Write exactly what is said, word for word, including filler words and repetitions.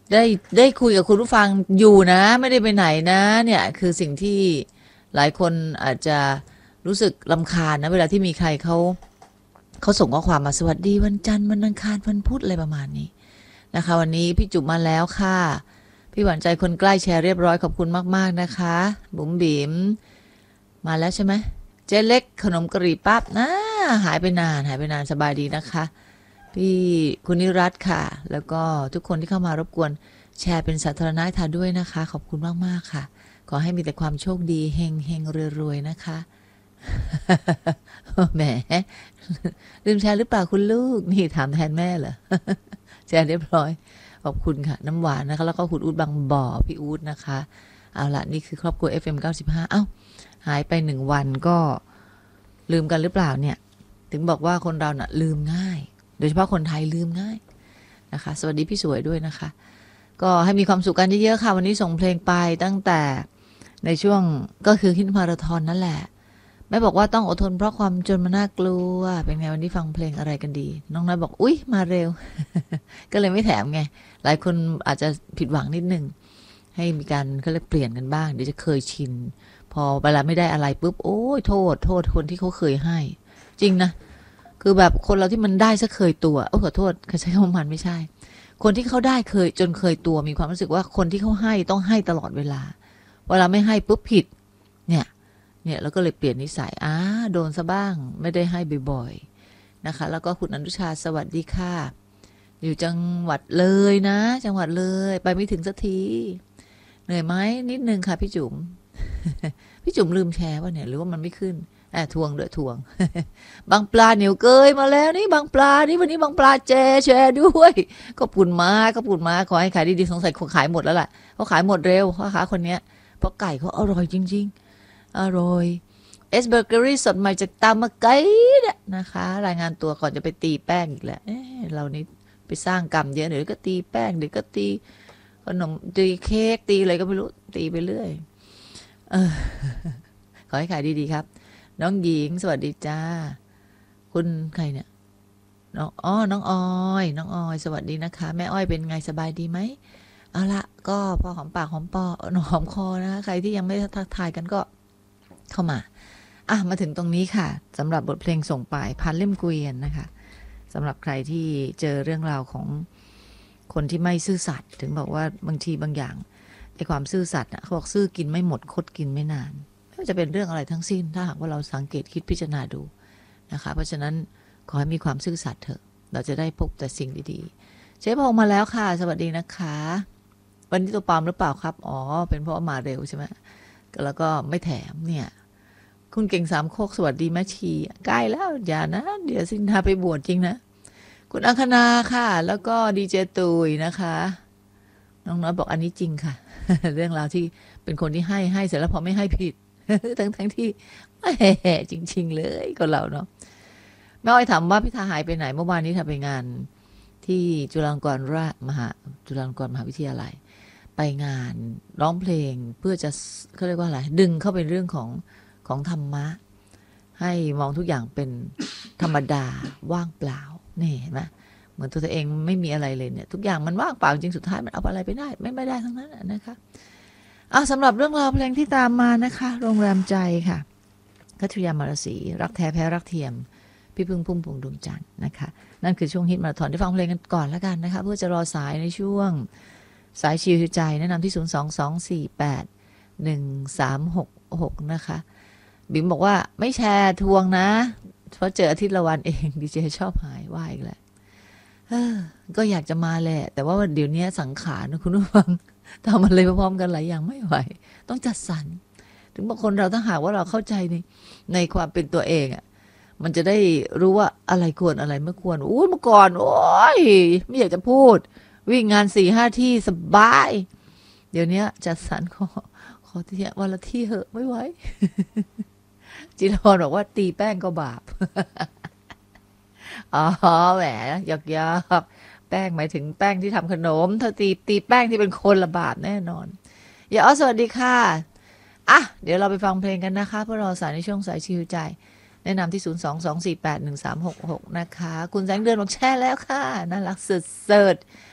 ได้ได้คุยกับคุณผู้ฟังอยู่นะไม่ได้ไปไหนนะเนี่ยคือสิ่งที่หลายคนอาจจะรู้สึกรำคาญนะเวลาที่มีใครเขาเขาส่งข้อความมาสวัสดีวันจันทร์วันอังคารวันพุธอะไรประมาณนี้นะคะวันนี้พี่จุ๋มมาแล้วค่ะพี่หวานใจคนใกล้แชร์เรียบร้อยขอบคุณมากๆนะคะบุ๋มบิ๋มมาแล้วใช่ไหมเจ๊เล็กขนมกะหรี่ปั๊บนะหายไปนานหายไปนานสบายดีนะคะพี่คุณนิรัตน์ค่ะแล้วก็ทุกคนที่เข้ามารบกวนแชร์เป็นสาธารณะทานด้วยนะคะขอบคุณมากๆค่ะขอให้มีแต่ความโชคดีเฮงเฮงรวยๆนะคะแหมลืมแชร์หรือเปล่าคุณลูกนี่ถามแทนแม่เหรอแชร์เรียบร้อยขอบคุณค่ะน้ำหวานนะคะแล้วก็คุณอู๊ดบางบ่อพี่อู๊ดนะคะเอาละนี่คือครอบครัว เอฟ เอ็ม เก้าสิบห้าเอ้าหายไปหนึ่งวันก็ลืมกันหรือเปล่าเนี่ยถึงบอกว่าคนเราน่ะลืมง่ายโดยเฉพาะคนไทยลืมง่ายนะคะสวัสดีพี่สวยด้วยนะคะก็ให้มีความสุขกันเยอะๆค่ะวันนี้ส่งเพลงไปตั้งแต่ในช่วงก็คือฮิตมาราธอนนั่นแหละแม่บอกว่าต้องอดทนเพราะความจนมันน่ากลัวเป็นไงวันนี้ฟังเพลงอะไรกันดีน้องน้อยบอกอุ๊ยมาเร็ว ก็เลยไม่แถมไงหลายคนอาจจะผิดหวังนิดนึงให้มีการเขาเรียกเปลี่ยนกันบ้างเดี๋ยวจะเคยชินพอเวลาไม่ได้อะไรปุ๊บโอ้ยโทษโทษคนที่เขาเคยให้จริงนะคือแบบคนเราที่มันได้ซะเคยตัวโอ้ขอโทษเขาใช้คำว่ามันไม่ใช่คนที่เขาได้เคยจนเคยตัวมีความรู้สึกว่าคนที่เขาให้ต้องให้ตลอดเวลาเวลาไม่ให้ปุ๊บผิดเนี่ยเนี่ยแล้วก็เลยเปลี่ยนนิสัยอ้าโดนซะบ้างไม่ได้ให้บ่อยๆนะคะแล้วก็คุณอนุชาสวัสดีค่ะอยู่จังหวัดเลยนะจังหวัดเลยไปไม่ถึงสักทีเหนื่อยไหมนิดนึงค่ะพี่จุ๋ม พี่จุ๋มลืมแชร์ว่าเนี่ยหรือว่ามันไม่ขึ้นแอบทวงเด้อทวง บางปลาเหนียวเกยมาแล้วนี่บางปลานี่วันนี้บางปลาแจแชร์ด้วยก็ปุ่นมาก็ปุ่นมาขอให้ขายดีๆสงสัยเขาขายหมดแล้วแหละเขาขายหมดเร็วพ่อค้าคนเนี้ยเพราะไก่เขาอร่อยจริงๆอร่อยเอสเบเกอรี่สดใหม่จากตามมาไก่เนี่ยนะคะรายงานตัวก่อนจะไปตีแป้งอีกแล้วเอ๊ะเรานี่ไปสร้างกรรมเยอะเดี๋ยวก็ตีแป้งเดี๋ยวก็ตีขนมตีเค้กตีอะไรก็ไม่รู้ตีไปเรื่อยเออ ขอให้ขายดีๆครับน้องหญิงสวัสดีจ้าคุณใครเนี่ยน้องอ้อน้องออยน้องออยสวัสดีนะคะแม่อ้อยเป็นไงสบายดีไหมเอาละก็พอหอมปากหอมปอหอมคอนะคะใครที่ยังไม่ทักทายกันก็เข้ามาอ่ะมาถึงตรงนี้ค่ะสำหรับบทเพลงส่งไปพันเล่มเกวียนนะคะสำหรับใครที่เจอเรื่องราวของคนที่ไม่ซื่อสัตย์ถึงบอกว่าบางทีบางอย่างไอ้ความซื่อสัตย์เขาบอกซื่อกินไม่หมดคดกินไม่นานไม่ว่าจะเป็นเรื่องอะไรทั้งสิ้นถ้าหากว่าเราสังเกตคิดพิจารณาดูนะคะเพราะฉะนั้นขอให้มีความซื่อสัตย์เถอะเราจะได้พบแต่สิ่งดีๆเชฟพงมาแล้วค่ะสวัสดีนะคะวันนี้ตัวปลอมหรือเปล่าครับอ๋อเป็นเพราะมาเร็วใช่ไหมแล้วก็ไม่แถมเนี่ยคุณเก่งสามโคกสวัสดีแม่ชีใกล้แล้วอย่านะเดี๋ยวสินทาไปบวชจริงนะคุณอังคณาค่ะแล้วก็ดีเจตุยนะคะน้องน้อยบอกอันนี้จริงค่ะ เรื่องราวที่เป็นคนที่ให้ให้เสร็จแล้วพอไม่ให้ผิด ทั้งทั้งที่แหมจริงๆเลยคนเราเนาะแม่อ้อยถามว่าพี่ทาหายไปไหนเมื่อวานนี้ทาไปงานที่จุฬาลงกรณราชมหาจุฬาลงกรณ์มหาวิทยาลัยไปงานร้องเพลงเพื่อจะเขาเรียกว่าอะไรดึงเข้าเป็นเรื่องของของธรรมะให้มองทุกอย่างเป็นธรรมดาว่างเปล่านี่เห็นไหมเหมือนตัวเองไม่มีอะไรเลยเนี่ยทุกอย่างมันว่างเปล่าจริงสุดท้ายมันเอาอะไรไปได้ไม่ไม่ได้ทั้งนั้นนะคะอ่ะสำหรับเรื่องราวเพลงที่ตามมานะคะโรงแรมใจค่ะคัตริยามารสีรักแท้แพ้รักเทียมพี่พึ่งพุ่มพวงดวงจันทร์นะคะนั่นคือช่วงฮิตมาราธอนที่ฟังเพลงกันก่อนแล้วกันนะคะเพื่อจะรอสายในช่วงสายชิวใจแนะนำที่ศูนย์ สอง สอง สี่ แปด หนึ่ง สาม หก หกนะคะบิ๊มบอกว่าไม่แชร์ทวงนะเพราะเจออาทิตย์ละวันเองดีเจชอบหายว่าอีกแล้วก็อยากจะมาแหละแต่ว่าเดี๋ยวนี้สังขารนะคุณผู้ฟังทำอะไรพร้อมๆกันหลายอย่างไม่ไหวต้องจัดสรรถึงบางคนเราถ้าหากว่าเราเข้าใจในในความเป็นตัวเองอ่ะมันจะได้รู้ว่าอะไรควรอะไรไม่ควรอู้เมื่อก่อนโอ้ยไม่อยากจะพูดวิ่งงานสี่ห้าที่สบายเดี๋ยวนี้จัดสรรขอขอที่วันละที่เหอะไม่ไหว จิรพรบอกว่าตีแป้งก็บาป อ๋อแหมหยอกหยอกแป้งหมายถึงแป้งที่ทำขนมถ้าตีตีแป้งที่เป็นคนละบาปแน่นอนอย่าอ๋อสวัสดีค่ะอ่ะเดี๋ยวเราไปฟังเพลงกันนะคะเพื่อรอสายในช่วงสายชิวใจแนะนำที่ศูนย์ สอง สอง สี่ แปด หนึ่ง สาม หก หกนะคะคุณแสงเดือนบอกแช่แล้วค่ะน่ารักสุด